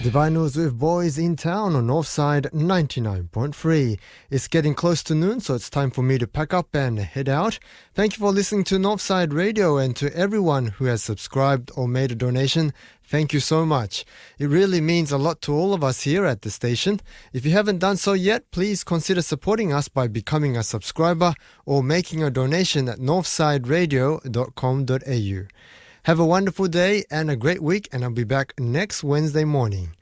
Divinyls with Boys in Town on Northside 99.3. It's getting close to noon, so it's time for me to pack up and head out. Thank you for listening to Northside Radio, and to everyone who has subscribed or made a donation, thank you so much. It really means a lot to all of us here at the station. If you haven't done so yet, please consider supporting us by becoming a subscriber or making a donation at northsideradio.com.au. Have a wonderful day and a great week, and I'll be back next Wednesday morning.